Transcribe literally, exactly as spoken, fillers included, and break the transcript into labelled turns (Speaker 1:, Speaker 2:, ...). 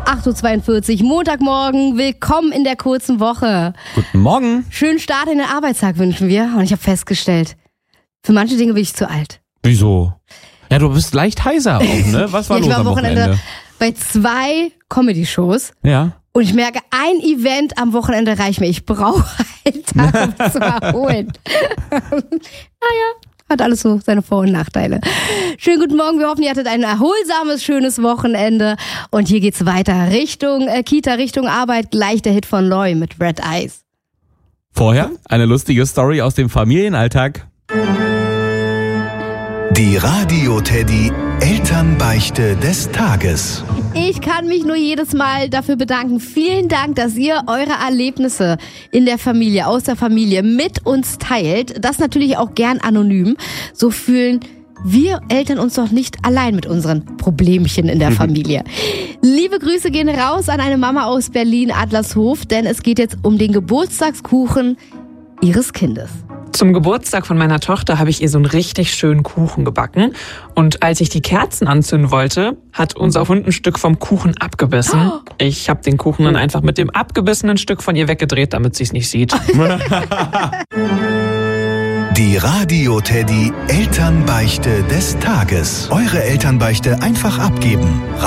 Speaker 1: acht Uhr zweiundvierzig, Montagmorgen. Willkommen in der kurzen Woche.
Speaker 2: Guten Morgen.
Speaker 1: Schönen Start in den Arbeitstag wünschen wir. Und ich habe festgestellt, für manche Dinge bin ich zu alt.
Speaker 2: Wieso? Ja, du bist leicht heiser auch, ne? Was war
Speaker 1: ja, ich
Speaker 2: los
Speaker 1: war am
Speaker 2: am
Speaker 1: Wochenende,
Speaker 2: Wochenende?
Speaker 1: bei zwei Comedy-Shows.
Speaker 2: Ja.
Speaker 1: Und ich merke, ein Event am Wochenende reicht mir. Ich brauche einen Tag, um zu erholen. Naja, hat alles so seine Vor- und Nachteile. Schönen guten Morgen. Wir hoffen, ihr hattet ein erholsames, schönes Wochenende. Und hier geht's weiter Richtung äh, Kita, Richtung Arbeit. Gleich der Hit von Loy mit Red Eyes.
Speaker 2: Vorher eine lustige Story aus dem Familienalltag.
Speaker 3: Die Radio-Teddy Elternbeichte des Tages.
Speaker 1: Ich kann mich nur jedes Mal dafür bedanken. Vielen Dank, dass ihr eure Erlebnisse in der Familie, aus der Familie mit uns teilt. Das natürlich auch gern anonym. So fühlen wir Eltern uns doch nicht allein mit unseren Problemchen in der Familie. Liebe Grüße gehen raus an eine Mama aus Berlin, Adlershof, denn es geht jetzt um den Geburtstagskuchen ihres Kindes.
Speaker 4: Zum Geburtstag von meiner Tochter habe ich ihr so einen richtig schönen Kuchen gebacken. Und als ich die Kerzen anzünden wollte, hat unser Hund ein Stück vom Kuchen abgebissen. Ich habe den Kuchen dann einfach mit dem abgebissenen Stück von ihr weggedreht, damit sie es nicht sieht.
Speaker 3: Die Radio-Teddy Elternbeichte des Tages. Eure Elternbeichte einfach abgeben.